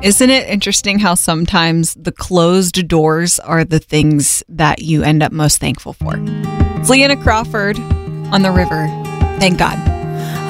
Isn't it interesting how sometimes the closed doors are the things that you end up most thankful for? It's Leanna Crawford on the river. Thank God.